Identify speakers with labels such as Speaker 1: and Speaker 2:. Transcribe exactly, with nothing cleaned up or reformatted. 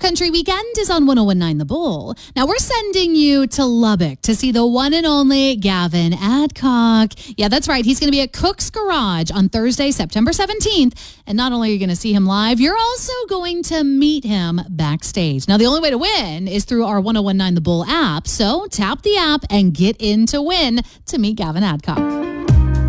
Speaker 1: Country Weekend is on one oh one point nine The Bull. Now we're sending you to Lubbock to see the one and only Gavin Adcock. Yeah, that's right. He's going to be at Cook's Garage on Thursday, September seventeenth. And not only are you going to see him live, you're also going to meet him backstage. Now, the only way to win is through our one oh one point nine The Bull app. So tap the app and get in to win to meet Gavin Adcock.